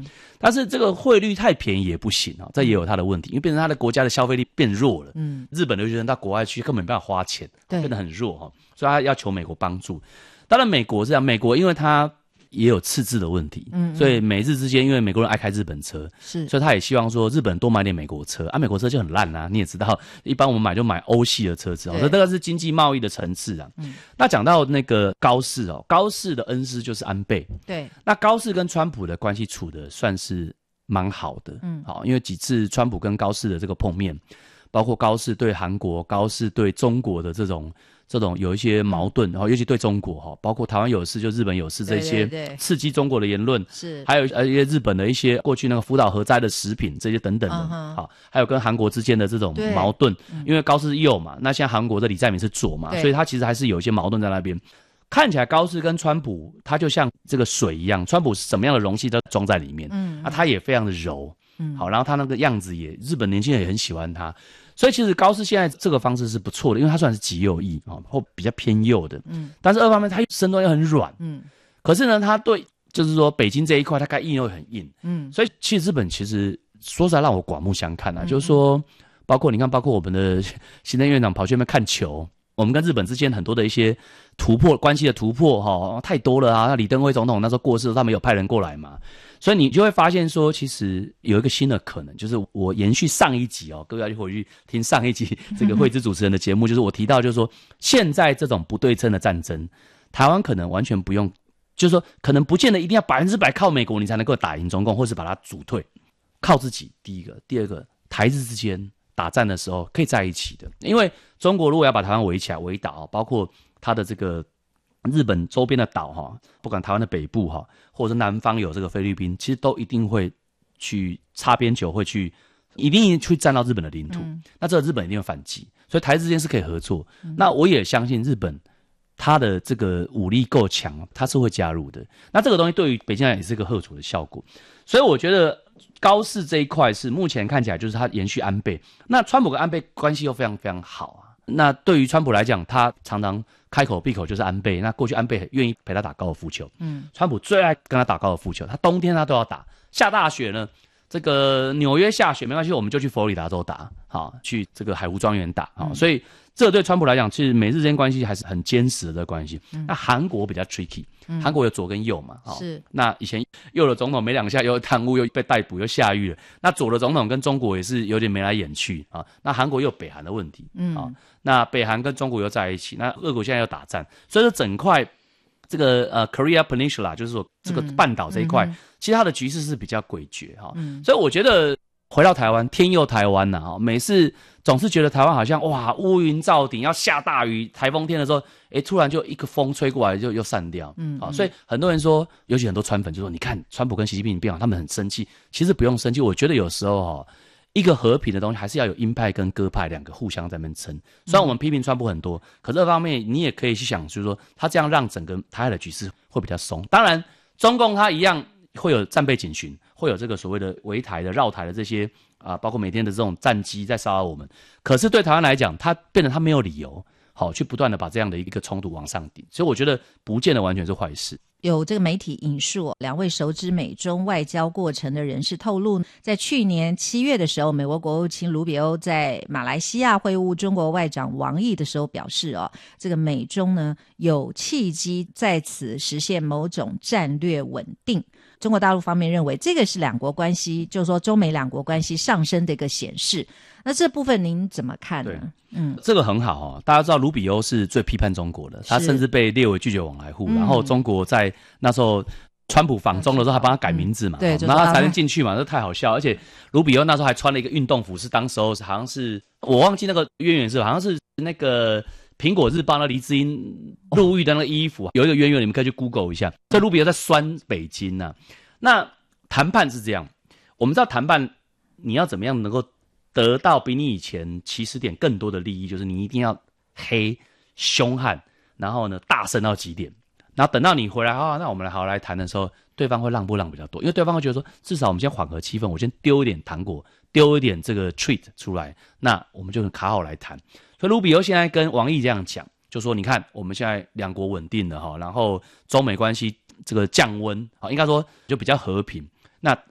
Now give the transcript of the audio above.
但是这个汇率太便宜也不行啊，这也有它的问题，因为变成它的国家的消费力变弱了。日本留学生到国外去根本没办法花钱，变得很弱哈，所以他要求美国帮助。当然美国是这样，美国因为它也有赤字的问题，所以美日之间，因为美国人爱开日本车，所以他也希望说日本人多买点美国车啊，美国车就很烂啊，你也知道，一般我们买就买欧系的车子，所以这个是经济贸易的层次啊。那讲到那个高市哦，高市的恩师就是安倍， 对， 那高市跟川普的关系处的算是蛮好的，好，因为几次川普跟高市的这个碰面，包括高市对韩国、高市对中国的这种有一些矛盾，然后尤其对中国包括台湾有事就日本有事这些刺激中国的言论， 是还有一些日本的一些过去那个福岛核灾的食品这些等等的，好，还有跟韩国之间的这种矛盾，因为高市是右嘛，那现在韩国的李在明是左嘛，所以他其实还是有一些矛盾在那边。看起来高市跟川普他就像这个水一样，川普什么样的容器都装在里面，他也非常的柔，好，然后他那个样子也日本年轻人也很喜欢他。所以其实高市现在这个方式是不错的，因为他算是极右翼或比较偏右的，但是二方面他身段又很软，可是呢，他对就是说北京这一块他该硬又很硬，所以其实日本其实说实在让我刮目相看啊，就是说包括你看，包括我们的行政院长跑去那边看球，我们跟日本之间很多的一些突破关系的突破太多了啊，那李登辉总统那时候过世，他们有派人过来嘛。所以你就会发现说，其实有一个新的可能，就是我延续上一集各位要去回去听上一集这个惠芝主持人的节目，就是我提到就是说，现在这种不对称的战争，台湾可能完全不用，就是说可能不见得一定要100%靠美国你才能够打赢中共，或是把它阻退，靠自己。第一个，第二个，台日之间打战的时候可以在一起的，因为中国如果要把台湾围起来围倒，包括它的这个日本周边的岛不管台湾的北部或者是南方有这个菲律宾，其实都一定会去擦边球，会去一定去占到日本的领土，那这个日本一定会反击，所以台日之间是可以合作。那我也相信日本它的这个武力够强，它是会加入的。那这个东西对于北京来讲也是一个吓阻的效果，所以我觉得高市这一块是目前看起来就是他延续安倍，那川普跟安倍关系又非常非常好啊。那对于川普来讲，他常常开口闭口就是安倍，那过去安倍很愿意陪他打高尔夫球，川普最爱跟他打高尔夫球，他冬天他都要打，下大雪呢，这个纽约下雪没关系，我们就去佛罗里达州打，去这个海湖庄园打，所以这对川普来讲，其实美日之间关系还是很坚实的关系。那韩国比较 tricky，韩国有左跟右嘛， 是。那以前右的总统没两下又贪污又被逮捕又下狱了，那左的总统跟中国也是有点眉来眼去啊。那韩国又有北韩的问题，那北韩跟中国又在一起，那俄国现在又打战，所以说整块这个Korea Peninsula 就是说这个半岛这一块，其实它的局势是比较诡谲所以我觉得回到台湾，天佑台湾每次总是觉得台湾好像哇乌云罩顶要下大雨，台风天的时候，突然就一个风吹过来就又散掉，所以很多人说，尤其很多川粉就说，你看川普跟习近平变好，他们很生气，其实不用生气，我觉得有时候一个和平的东西还是要有鹰派跟鸽派两个互相在那边撑。虽然我们批评川普很多，可这方面你也可以去想，就是说他这样让整个台海的局势会比较松。当然，中共他一样会有战备警巡，会有这个所谓的围台的、绕台的这些包括每天的这种战机在骚扰我们。可是对台湾来讲，他变得他没有理由去不断的把这样的一个冲突往上顶，所以我觉得不见得完全是坏事。 有这个媒体引述两位熟知美中外交过程的人士透露，在去年7月的时候，美国国务卿卢比欧在马来西亚会晤中国外长王毅的时候表示这个美中呢有契机在此实现某种战略稳定。中国大陆方面认为这个是两国关系，就是说中美两国关系上升的一个显示。那这部分您怎么看呢？ 这个很好大家知道卢比欧是最批判中国的，他甚至被列为拒绝往来户，然后中国在那时候川普访中的时候还帮他改名字嘛， 对， 然后他才能进去嘛，这太好笑。而且卢比欧那时候还穿了一个运动服，是当时候好像是我忘记那个渊源是好像是那个苹果日报那黎智英入狱的那个衣服有一个渊源，你们可以去 Google 一下。这卢比欧在酸北京那谈判是这样，我们知道谈判你要怎么样能够得到比你以前起始点更多的利益，就是你一定要黑凶悍，然后呢大声到极点，然后等到你回来那我们好来谈的时候，对方会让步让比较多，因为对方会觉得说至少我们先缓和气氛，我先丢一点糖果，丢一点这个 treat 出来，那我们就卡好来谈。所以卢比欧现在跟王毅这样讲，就说你看我们现在两国稳定了然后中美关系这个降温应该说就比较和平，那